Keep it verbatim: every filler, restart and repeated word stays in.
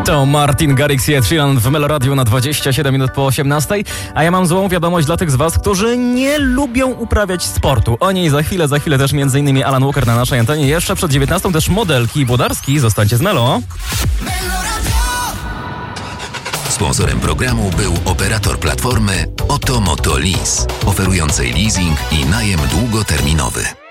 To Martin Garrix i Ed Sheeran w Meloradiu na dwadzieścia siedem minut po osiemnastej, a ja mam złą wiadomość dla tych z was, którzy nie lubią uprawiać sportu. O niej za chwilę, za chwilę też między innymi Alan Walker na naszej antenie. Jeszcze przed dziewiętnastą też Modelki Włodarski. Zostańcie z Melo. Sponsorem programu był operator platformy Oto Moto Lease, oferującej leasing i najem długoterminowy.